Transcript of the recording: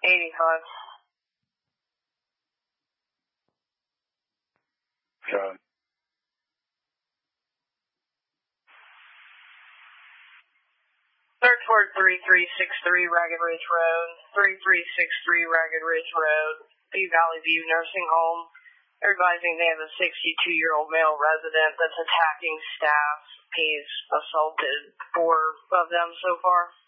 85. John. Third toward 3363 Ragged Ridge Road, 3363 Ragged Ridge Road, P Valley View Nursing Home. They're advising they have a 62-year-old male resident that's attacking staff. He's assaulted 4 of them so far.